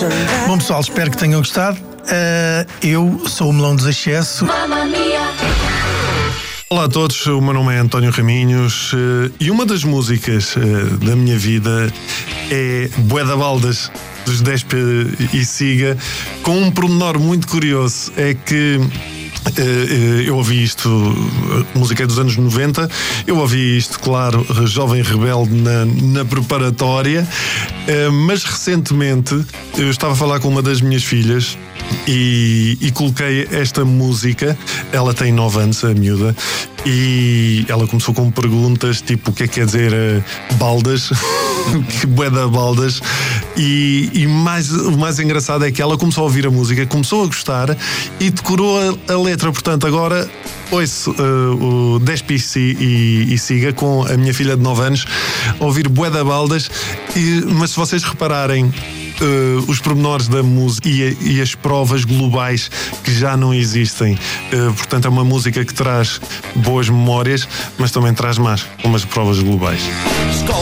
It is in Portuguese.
Bom pessoal, espero que tenham gostado. Eu sou o Melão dos Excesso. Olá a todos, o meu nome é António Raminhos e uma das músicas da minha vida é Bué da Baldas, dos Despe e Siga, com um pormenor muito curioso, é que eu ouvi isto, a música é dos anos 90, eu ouvi isto, claro, jovem rebelde na preparatória, mas recentemente eu estava a falar com uma das minhas filhas e coloquei esta música. Ela tem 9 anos, a miúda, e ela começou com perguntas tipo o que é que quer dizer baldas, que bué da baldas, e o mais engraçado é que ela começou a ouvir a música, começou a gostar e decorou a letra. Portanto, agora ouço o Despe e Siga com a minha filha de 9 anos a ouvir bué da baldas, mas se vocês repararem os pormenores da música e as provas globais que já não existem, portanto é uma música que traz boas memórias, mas também traz más, como as provas globais.